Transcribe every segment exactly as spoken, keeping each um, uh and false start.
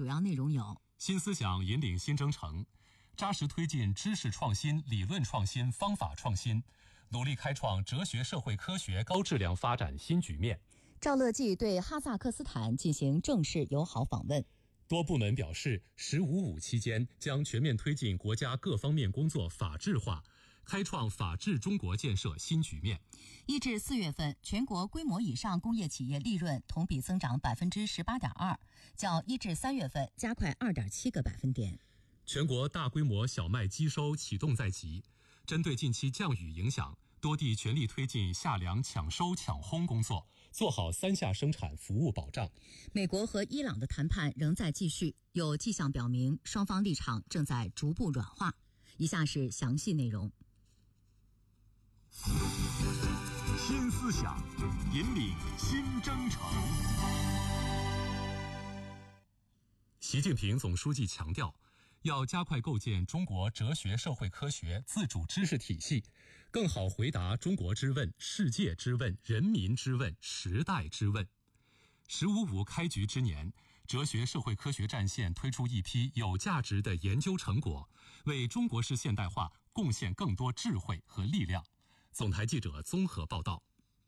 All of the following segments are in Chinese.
主要内容有： 新思想引领新征程，扎实推进知识创新、理论创新、方法创新，努力开创哲学社会科学高质量发展新局面。 赵乐际对哈萨克斯坦进行正式友好访问。 多部门表示，十五五期间将全面推进国家各方面工作法治化，开创法治中国建设新局面。 一至四月份，全国规模以上工业企业利润同比增长百分之十八点二，较一至三月份加快二点七个百分点。 全国大规模小麦机收启动在即，针对近期降雨影响，多地全力推进夏粮抢收抢烘工作，做好三下生产服务保障。 美国和伊朗的谈判仍在继续，有迹象表明双方立场正在逐步软化。以下是详细内容。 新思想引领新征程。 习近平总书记强调，要加快构建中国哲学社会科学自主知识体系，更好回答中国之问、世界之问、人民之问、时代之问。十五五开局之年，哲学社会科学战线推出一批有价值的研究成果，为中国式现代化贡献更多智慧和力量。总台记者综合报道。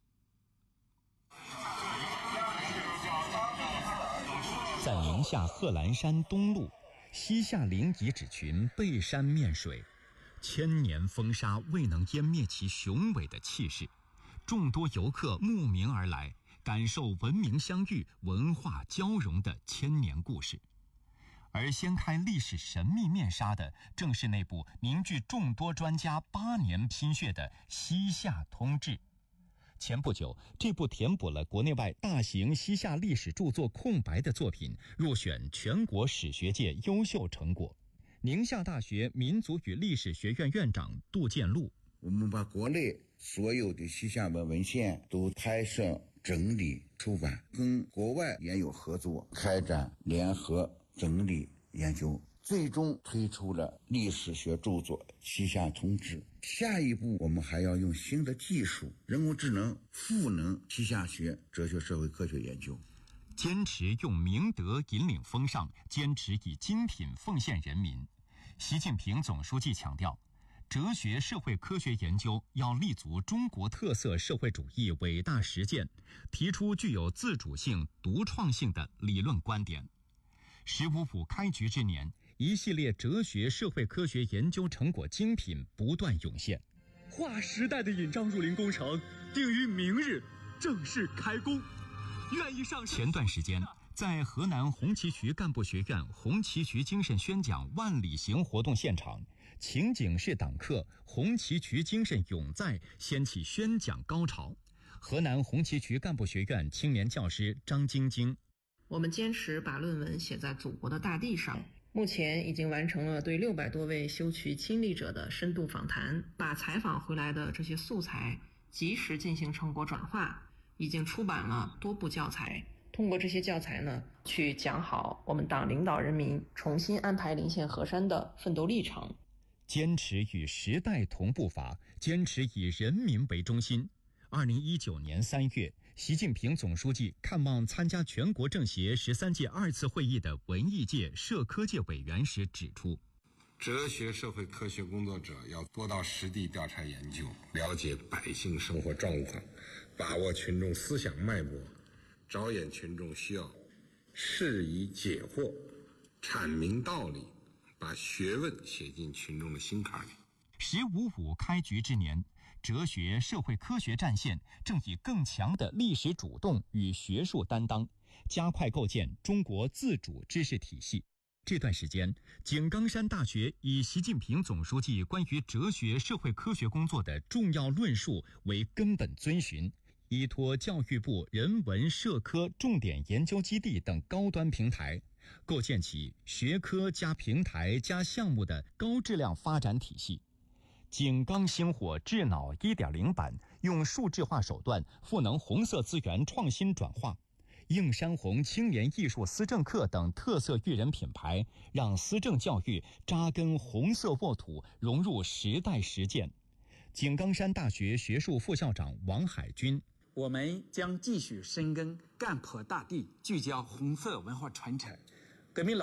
在宁夏贺兰山东麓，西夏陵遗址群背山面水，千年风沙未能湮灭其雄伟的气势。众多游客慕名而来，感受文明相遇、文化交融的千年故事。而掀开历史神秘面纱的，正是那部凝聚众多专家八年心血的《西夏通志》。前不久，这部填补了国内外大型西夏历史著作空白的作品入选全国史学界优秀成果。宁夏大学民族与历史学院院长杜建禄： 我们把国内所有的西夏文文献都拍摄、整理、出版，跟国外研友合作，开展联合整理研究，最终推出了历史学著作《西夏通志》。下一步，我们还要用新的技术，人工智能赋能西夏学哲学社会科学研究。 坚持用明德引领风尚，坚持以精品奉献人民。习近平总书记强调，哲学社会科学研究要立足中国特色社会主义伟大实践，提出具有自主性、独创性的理论观点。十五五开局之年，一系列哲学社会科学研究成果精品不断涌现。 划时代的引章入林工程定于明日正式开工。愿意上前段时间，在河南红旗渠干部学院红旗渠精神宣讲万里行活动现场，情景式党课红旗渠精神永在掀起宣讲高潮。河南红旗渠干部学院青年教师张晶晶： 我们坚持把论文写在祖国的大地上，目前已经完成了对六百多位修渠亲历者的深度访谈，把采访回来的这些素材及时进行成果转化，已经出版了多部教材。通过这些教材呢，去讲好我们党领导人民重新安排临县河山的奋斗历程。 坚持与时代同步伐，坚持以人民为中心。二零一九年三月，习近平总书记看望参加全国政协十三届二次会议的文艺界、社科界委员时指出， 哲学社会科学工作者要多到实地调查研究，了解百姓生活状况，把握群众思想脉搏，着眼群众需要，释疑解惑，阐明道理，把学问写进群众的心坎里。 十五五开局之年，哲学社会科学战线正以更强的历史主动与学术担当，加快构建中国自主知识体系。这段时间，井冈山大学以习近平总书记关于哲学社会科学工作的重要论述为根本遵循，依托教育部人文社科重点研究基地等高端平台，构建起学科加平台加项目的高质量发展体系。井冈星火智脑 一点零 版用数字化手段赋能红色资源创新转化，映山红青年艺术思政课等特色育人品牌，让思政教育扎根红色沃土，融入时代实践。井冈山大学学术副校长王海军： 我们将继续深耕干破大地，聚焦红色文化传承。革命老